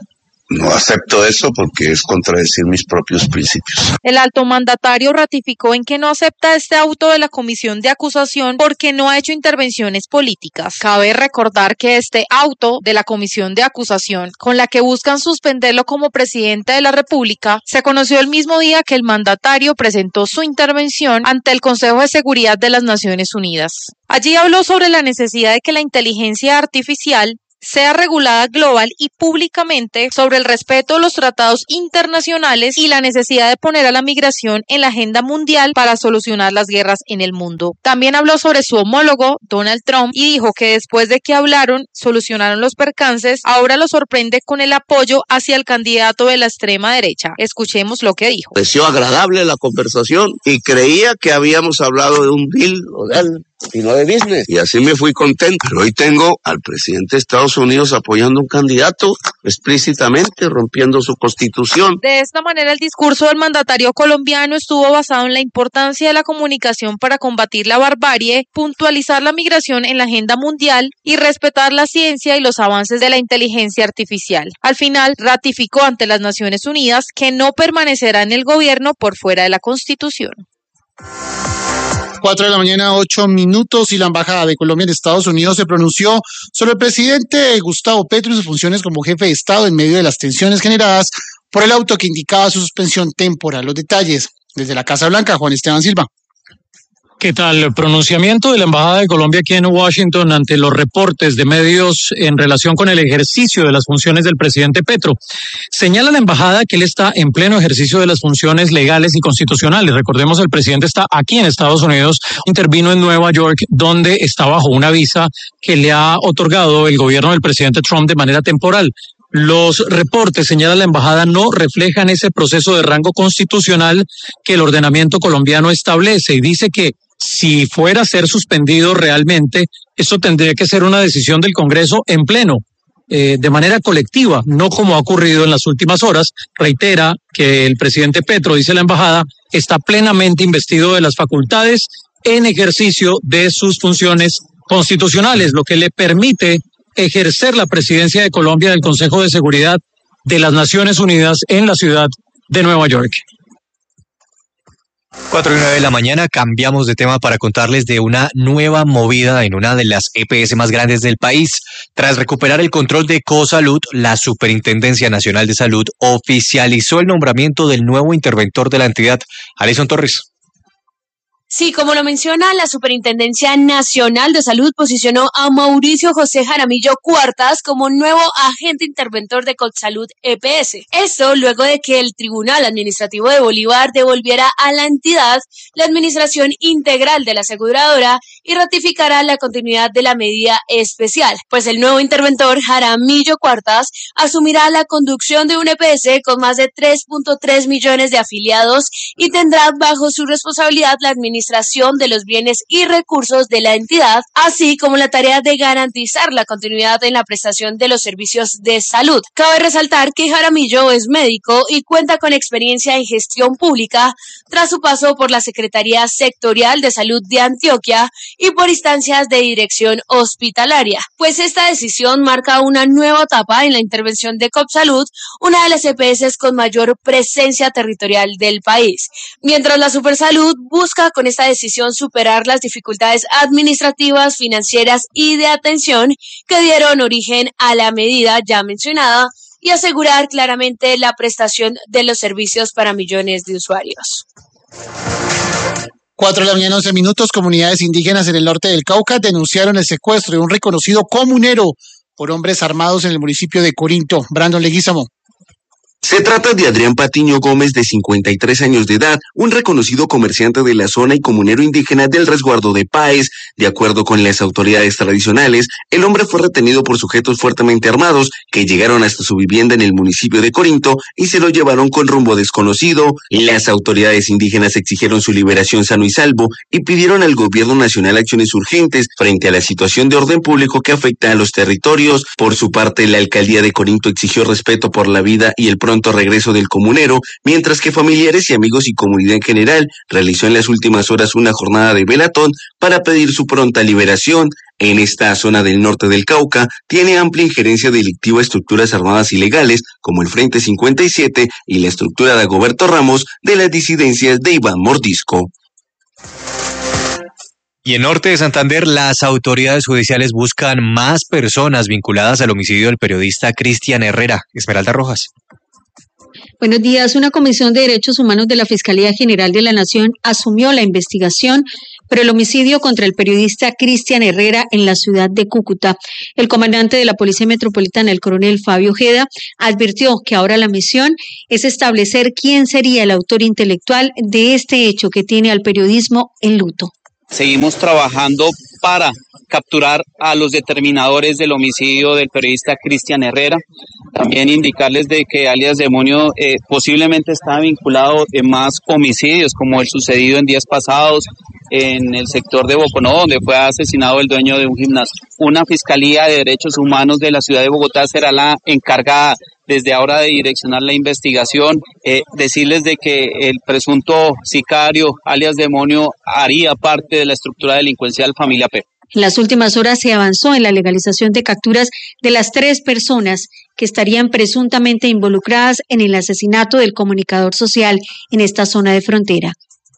no acepto eso porque es contradecir mis propios principios. El alto mandatario ratificó en que no acepta este auto de la comisión de acusación porque no ha hecho intervenciones políticas. Cabe recordar que este auto de la comisión de acusación, con la que buscan suspenderlo como presidente de la República, se conoció el mismo día que el mandatario presentó su intervención ante el Consejo de Seguridad de las Naciones Unidas. Allí habló sobre la necesidad de que la inteligencia artificial sea regulada global y públicamente, sobre el respeto de los tratados internacionales y la necesidad de poner a la migración en la agenda mundial para solucionar las guerras en el mundo. También habló sobre su homólogo, Donald Trump, y dijo que después de que hablaron, solucionaron los percances, ahora lo sorprende con el apoyo hacia el candidato de la extrema derecha. Escuchemos lo que dijo. Pareció agradable la conversación y creía que habíamos hablado de un deal legal y no de business, y así me fui contento. Pero hoy tengo al presidente de Estados Unidos apoyando a un candidato explícitamente, rompiendo su constitución. De esta manera, el discurso del mandatario colombiano estuvo basado en la importancia de la comunicación para combatir la barbarie, puntualizar la migración en la agenda mundial y respetar la ciencia y los avances de la inteligencia artificial. Al final, ratificó ante las Naciones Unidas que no permanecerá en el gobierno por fuera de la Constitución. Cuatro de la mañana, ocho minutos, y la Embajada de Colombia en Estados Unidos se pronunció sobre el presidente Gustavo Petro y sus funciones como jefe de Estado en medio de las tensiones generadas por el auto que indicaba su suspensión temporal. Los detalles desde la Casa Blanca, Juan Esteban Silva. ¿Qué tal? El pronunciamiento de la Embajada de Colombia aquí en Washington ante los reportes de medios en relación con el ejercicio de las funciones del presidente Petro. Señala la Embajada que él está en pleno ejercicio de las funciones legales y constitucionales. Recordemos, el presidente está aquí en Estados Unidos, intervino en Nueva York, donde está bajo una visa que le ha otorgado el gobierno del presidente Trump de manera temporal. Los reportes, señala la embajada, no reflejan ese proceso de rango constitucional que el ordenamiento colombiano establece, y dice que si fuera a ser suspendido realmente, eso tendría que ser una decisión del Congreso en pleno, eh, de manera colectiva, no como ha ocurrido en las últimas horas. Reitera que el presidente Petro, dice la embajada, está plenamente investido de las facultades en ejercicio de sus funciones constitucionales, lo que le permite ejercer la presidencia de Colombia del Consejo de Seguridad de las Naciones Unidas en la ciudad de Nueva York. Cuatro y nueve de la mañana, cambiamos de tema para contarles de una nueva movida en una de las E P S más grandes del país. Tras recuperar el control de Cosalud, la Superintendencia Nacional de Salud oficializó el nombramiento del nuevo interventor de la entidad, Alison Torres. Sí, como lo menciona, la Superintendencia Nacional de Salud posicionó a Mauricio José Jaramillo Cuartas como nuevo agente interventor de Colsalud E P S. Esto luego de que el Tribunal Administrativo de Bolívar devolviera a la entidad la administración integral de la aseguradora y ratificara la continuidad de la medida especial. Pues el nuevo interventor, Jaramillo Cuartas, asumirá la conducción de un E P S con más de tres punto tres millones de afiliados y tendrá bajo su responsabilidad la administración administración de los bienes y recursos de la entidad, así como la tarea de garantizar la continuidad en la prestación de los servicios de salud. Cabe resaltar que Jaramillo es médico y cuenta con experiencia en gestión pública tras su paso por la Secretaría Sectorial de Salud de Antioquia y por instancias de dirección hospitalaria. Pues esta decisión marca una nueva etapa en la intervención de Colsalud, una de las E P S con mayor presencia territorial del país. Mientras la Supersalud busca con esta decisión superar las dificultades administrativas, financieras y de atención que dieron origen a la medida ya mencionada y asegurar claramente la prestación de los servicios para millones de usuarios. Cuatro de la mañana, once minutos, comunidades indígenas en el norte del Cauca denunciaron el secuestro de un reconocido comunero por hombres armados en el municipio de Corinto. Brandon Leguízamo. Se trata de Adrián Patiño Gómez, de cincuenta y tres años de edad, un reconocido comerciante de la zona y comunero indígena del resguardo de Páez. De acuerdo con las autoridades tradicionales, el hombre fue retenido por sujetos fuertemente armados que llegaron hasta su vivienda en el municipio de Corinto y se lo llevaron con rumbo desconocido. Las autoridades indígenas exigieron su liberación sano y salvo y pidieron al gobierno nacional acciones urgentes frente a la situación de orden público que afecta a los territorios. Por su parte, la alcaldía de Corinto exigió respeto por la vida y el pronto regreso del comunero, mientras que familiares y amigos y comunidad en general realizó en las últimas horas una jornada de velatón para pedir su pronta liberación. En esta zona del norte del Cauca tiene amplia injerencia delictiva a estructuras armadas ilegales como el Frente cincuenta y siete y la estructura de Dagoberto Ramos de las disidencias de Iván Mordisco. Y en Norte de Santander, las autoridades judiciales buscan más personas vinculadas al homicidio del periodista Cristian Herrera. Esmeralda Rojas. Buenos días. Una comisión de derechos humanos de la Fiscalía General de la Nación asumió la investigación por el homicidio contra el periodista Cristian Herrera en la ciudad de Cúcuta. El comandante de la Policía Metropolitana, el coronel Fabio Ojeda, advirtió que ahora la misión es establecer quién sería el autor intelectual de este hecho que tiene al periodismo en luto. Seguimos trabajando para capturar a los determinadores del homicidio del periodista Cristian Herrera. También indicarles de que alias Demonio eh, posiblemente está vinculado en más homicidios, como el sucedido en días pasados en el sector de Boconó, donde fue asesinado el dueño de un gimnasio. Una Fiscalía de Derechos Humanos de la ciudad de Bogotá será la encargada desde ahora de direccionar la investigación, eh, decirles de que el presunto sicario, alias Demonio, haría parte de la estructura delincuencial Familia P. En las últimas horas se avanzó en la legalización de capturas de las tres personas que estarían presuntamente involucradas en el asesinato del comunicador social en esta zona de frontera.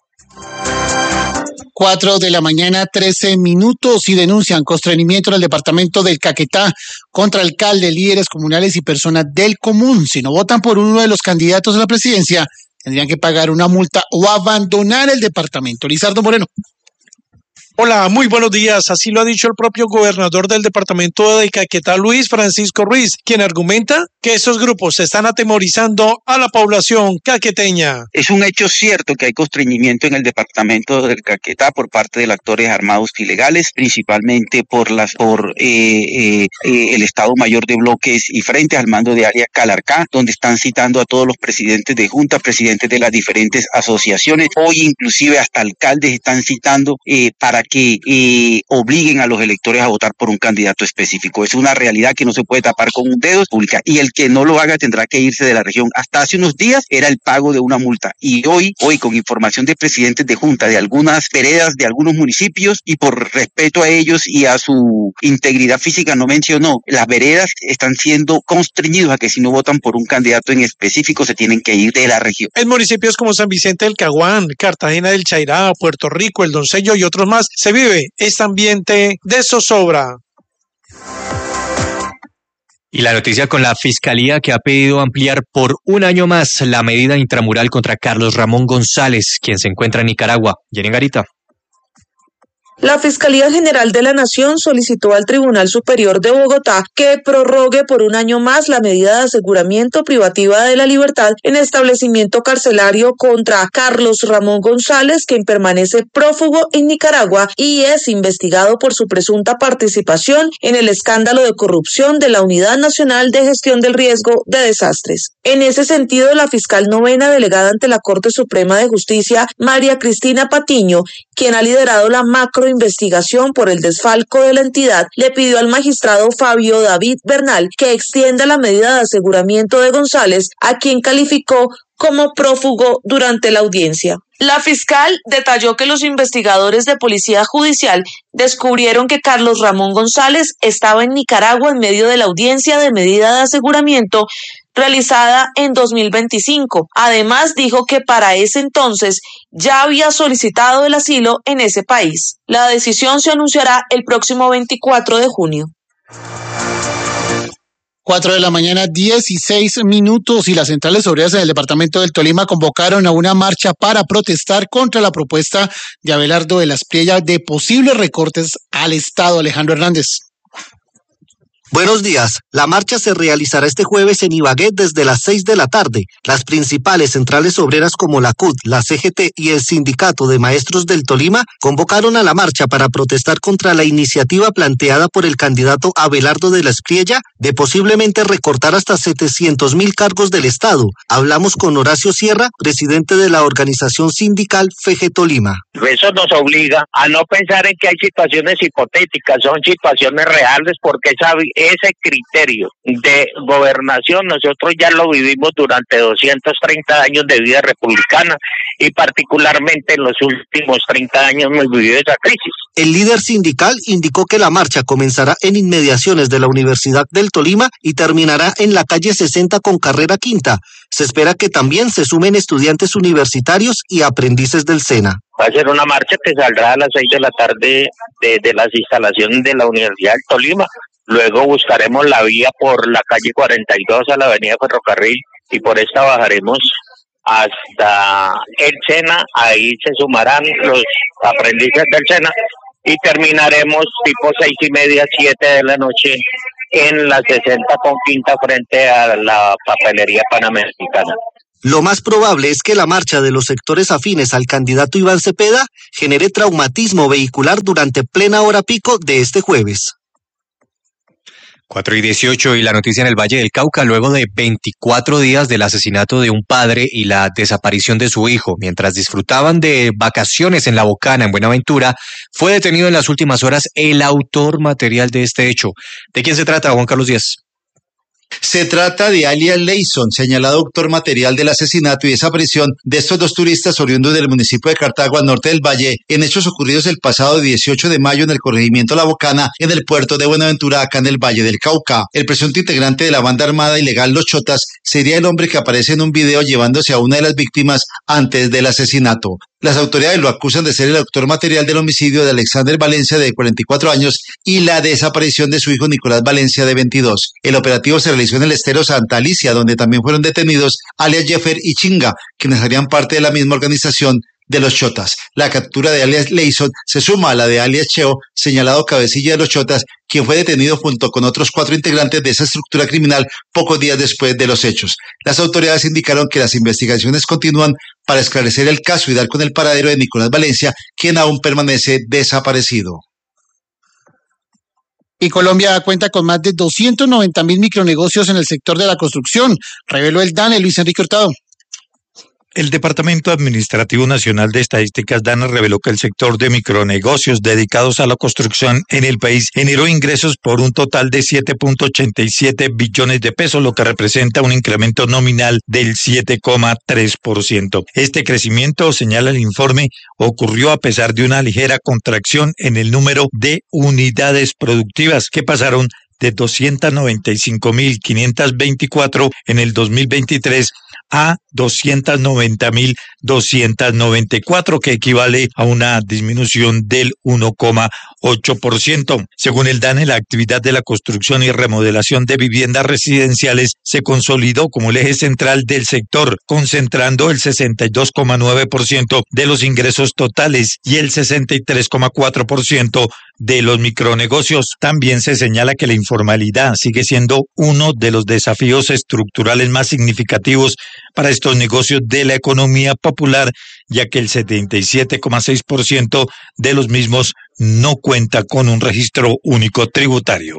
Cuatro de la mañana, trece minutos, y denuncian constreñimiento en el departamento del Caquetá contra alcaldes, líderes comunales y personas del común. Si no votan por uno de los candidatos a la presidencia, tendrían que pagar una multa o abandonar el departamento. Lizardo Moreno. Hola, muy buenos días. Así lo ha dicho el propio gobernador del departamento de Caquetá, Luis Francisco Ruiz, quien argumenta que estos grupos están atemorizando a la población caqueteña. Es un hecho cierto que hay constreñimiento en el departamento del Caquetá por parte de actores armados ilegales, principalmente por las por eh, eh, eh, el Estado Mayor de Bloques y frente al mando de área Calarcá, donde están citando a todos los presidentes de junta, presidentes de las diferentes asociaciones. Hoy inclusive hasta alcaldes están citando eh, para que eh, obliguen a los electores a votar por un candidato específico. Es una realidad que no se puede tapar con un dedo pública, y el que no lo haga tendrá que irse de la región. Hasta hace unos días era el pago de una multa, y hoy, hoy con información de presidentes de junta de algunas veredas, de algunos municipios, y por respeto a ellos y a su integridad física no mencionó, las veredas están siendo constreñidos a que si no votan por un candidato en específico se tienen que ir de la región. En municipios como San Vicente del Caguán, Cartagena del Chairá, Puerto Rico, El Doncello y otros más, se vive este ambiente de zozobra. Y la noticia con la Fiscalía, que ha pedido ampliar por un año más la medida intramural contra Carlos Ramón González, quien se encuentra en Nicaragua. Jenny Garita. La Fiscalía General de la Nación solicitó al Tribunal Superior de Bogotá que prorrogue por un año más la medida de aseguramiento privativa de la libertad en establecimiento carcelario contra Carlos Ramón González, quien permanece prófugo en Nicaragua y es investigado por su presunta participación en el escándalo de corrupción de la Unidad Nacional de Gestión del Riesgo de Desastres. En ese sentido, la fiscal novena delegada ante la Corte Suprema de Justicia, María Cristina Patiño, quien ha liderado la macro investigación por el desfalco de la entidad, le pidió al magistrado Fabio David Bernal que extienda la medida de aseguramiento de González, a quien calificó como prófugo durante la audiencia. La fiscal detalló que los investigadores de Policía Judicial descubrieron que Carlos Ramón González estaba en Nicaragua en medio de la audiencia de medida de aseguramiento realizada en dos mil veinticinco. Además, dijo que para ese entonces ya había solicitado el asilo en ese país. La decisión se anunciará el próximo veinticuatro de junio. Cuatro de la mañana, dieciséis minutos, y las centrales obreras en el departamento del Tolima convocaron a una marcha para protestar contra la propuesta de Abelardo de la Espriella de posibles recortes al Estado. Alejandro Hernández. Buenos días. La marcha se realizará este jueves en Ibagué desde las seis de la tarde. Las principales centrales obreras como la C U T, la C G T y el Sindicato de Maestros del Tolima convocaron a la marcha para protestar contra la iniciativa planteada por el candidato Abelardo de la Espriella de posiblemente recortar hasta setecientos mil cargos del Estado. Hablamos con Horacio Sierra, presidente de la organización sindical F E G Tolima. Eso nos obliga a no pensar en que hay situaciones hipotéticas, son situaciones reales, porque esa ese criterio de gobernación nosotros ya lo vivimos durante doscientos treinta años de vida republicana y particularmente en los últimos treinta años hemos vivido esa crisis. El líder sindical indicó que la marcha comenzará en inmediaciones de la Universidad del Tolima y terminará en la calle sesenta con carrera quinta. Se espera que también se sumen estudiantes universitarios y aprendices del SENA. Va a ser una marcha que saldrá a las seis de la tarde de, de las instalaciones de la Universidad del Tolima. Luego buscaremos la vía por la calle cuarenta y dos a la avenida Ferrocarril y por esta bajaremos hasta el SENA. Ahí se sumarán los aprendices del SENA y terminaremos tipo seis y media, siete de la noche en la sesenta con quinta frente a la papelería panamericana. Lo más probable es que la marcha de los sectores afines al candidato Iván Cepeda genere traumatismo vehicular durante plena hora pico de este jueves. cuatro y dieciocho y la noticia en el Valle del Cauca, luego de veinticuatro días del asesinato de un padre y la desaparición de su hijo, mientras disfrutaban de vacaciones en La Bocana, en Buenaventura, fue detenido en las últimas horas el autor material de este hecho. ¿De quién se trata, Juan Carlos Díaz? Se trata de alias Leison, señalado autor material del asesinato y desaparición de estos dos turistas oriundos del municipio de Cartago, al norte del Valle, en hechos ocurridos el pasado dieciocho de mayo en el corregimiento La Bocana, en el puerto de Buenaventura, acá en el Valle del Cauca. El presunto integrante de la banda armada ilegal Los Chotas sería el hombre que aparece en un video llevándose a una de las víctimas antes del asesinato. Las autoridades lo acusan de ser el autor material del homicidio de Alexander Valencia, de cuarenta y cuatro años, y la desaparición de su hijo Nicolás Valencia, de veintidós. El operativo se realizó en el estero Santa Alicia, donde también fueron detenidos alias Jeffer y Chinga, quienes harían parte de la misma organización de Los Chotas. La captura de alias Leison se suma a la de alias Cheo, señalado cabecilla de Los Chotas, quien fue detenido junto con otros cuatro integrantes de esa estructura criminal pocos días después de los hechos. Las autoridades indicaron que las investigaciones continúan para esclarecer el caso y dar con el paradero de Nicolás Valencia, quien aún permanece desaparecido. Y Colombia cuenta con más de doscientos noventa mil micronegocios en el sector de la construcción, reveló el DANE. Luis Enrique Hurtado. El Departamento Administrativo Nacional de Estadísticas DANE reveló que el sector de micronegocios dedicados a la construcción en el país generó ingresos por un total de siete punto ochenta y siete billones de pesos, lo que representa un incremento nominal del siete coma tres por ciento. Este crecimiento, señala el informe, ocurrió a pesar de una ligera contracción en el número de unidades productivas, que pasaron de doscientos noventa y cinco mil quinientos veinticuatro en el dos mil veintitrés a doscientos noventa mil doscientos noventa y cuatro, que equivale a una disminución del uno coma ocho por ciento. Según el DANE, la actividad de la construcción y remodelación de viviendas residenciales se consolidó como el eje central del sector, concentrando el sesenta y dos coma nueve por ciento de los ingresos totales y el sesenta y tres coma cuatro por ciento de los micronegocios. También se señala que la informalidad sigue siendo uno de los desafíos estructurales más significativos para estos negocios de la economía popular, ya que el setenta y siete coma seis por ciento de los mismos no cuenta con un registro único tributario.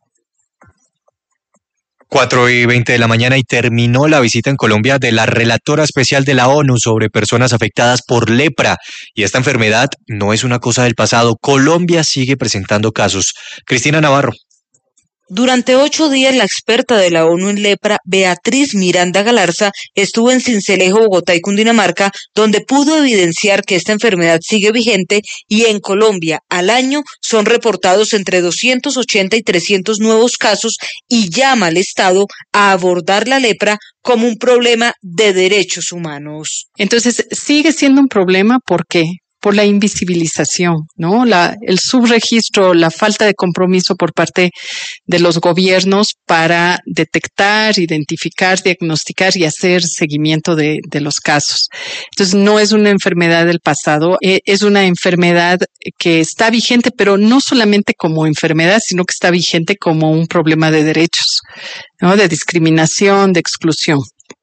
cuatro y veinte de la mañana y terminó la visita en Colombia de la relatora especial de la ONU sobre personas afectadas por lepra. Y esta enfermedad no es una cosa del pasado. Colombia sigue presentando casos. Cristina Navarro. Durante ocho días, la experta de la ONU en lepra, Beatriz Miranda Galarza, estuvo en Sincelejo, Bogotá y Cundinamarca, donde pudo evidenciar que esta enfermedad sigue vigente y en Colombia al año son reportados entre doscientos ochenta y trescientos nuevos casos, y llama al Estado a abordar la lepra como un problema de derechos humanos. Entonces, sigue siendo un problema, ¿por qué? Por la invisibilización, ¿no? La, el subregistro, la falta de compromiso por parte de los gobiernos para detectar, identificar, diagnosticar y hacer seguimiento de, de los casos. Entonces, no es una enfermedad del pasado, es una enfermedad que está vigente, pero no solamente como enfermedad, sino que está vigente como un problema de derechos, ¿no? De discriminación, de exclusión.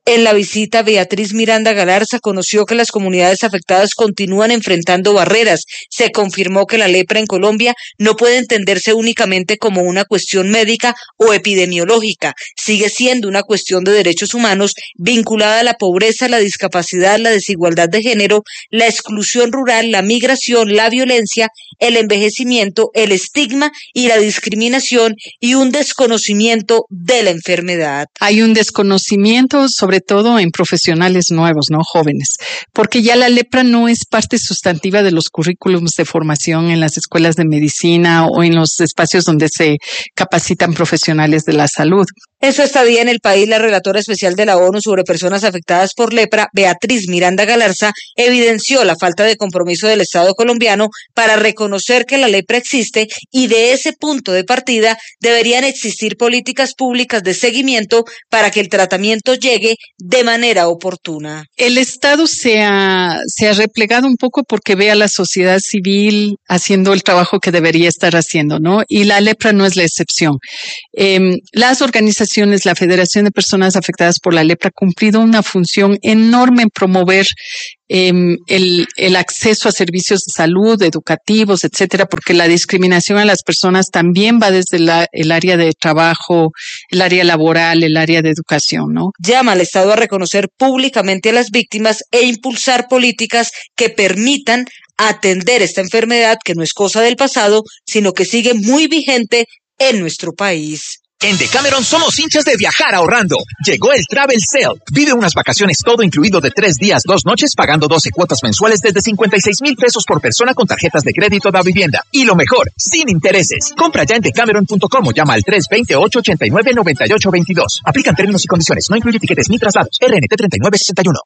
En la visita, Beatriz Miranda Galarza conoció que las comunidades afectadas continúan enfrentando barreras. Se confirmó que la lepra en Colombia no puede entenderse únicamente como una cuestión médica o epidemiológica. Sigue siendo una cuestión de derechos humanos vinculada a la pobreza, la discapacidad, la desigualdad de género, la exclusión rural, la migración, la violencia, el envejecimiento, el estigma y la discriminación y un desconocimiento de la enfermedad. Hay un desconocimiento sobre todo en profesionales nuevos, ¿no? Jóvenes, porque ya la lepra no es parte sustantiva de los currículums de formación en las escuelas de medicina o en los espacios donde se capacitan profesionales de la salud. En su estadía en el país, la relatora especial de la ONU sobre personas afectadas por lepra, Beatriz Miranda Galarza, evidenció la falta de compromiso del Estado colombiano para reconocer que la lepra existe y de ese punto de partida deberían existir políticas públicas de seguimiento para que el tratamiento llegue de manera oportuna. El Estado se ha, se ha replegado un poco porque ve a la sociedad civil haciendo el trabajo que debería estar haciendo, ¿no? Y la lepra no es la excepción. Eh, las organizaciones La Federación de Personas Afectadas por la Lepra ha cumplido una función enorme en promover eh, el, el acceso a servicios de salud, educativos, etcétera, porque la discriminación a las personas también va desde la, el área de trabajo, el área laboral, el área de educación, ¿no? Llama al Estado a reconocer públicamente a las víctimas e impulsar políticas que permitan atender esta enfermedad que no es cosa del pasado, sino que sigue muy vigente en nuestro país. En Decameron somos hinchas de viajar ahorrando. Llegó el Travel Sale. Vive unas vacaciones todo incluido de tres días, dos noches, pagando doce cuotas mensuales desde cincuenta y seis mil pesos por persona con tarjetas de crédito da vivienda. Y lo mejor, sin intereses. Compra ya en decameron punto com o llama al tres dos cero, ocho ocho nueve, nueve ocho dos dos. Aplican términos y condiciones. No incluye tiquetes ni traslados. R N T treinta y nueve sesenta y uno.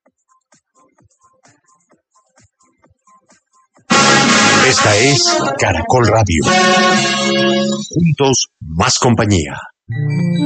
Esta es Caracol Radio. Juntos, más compañía.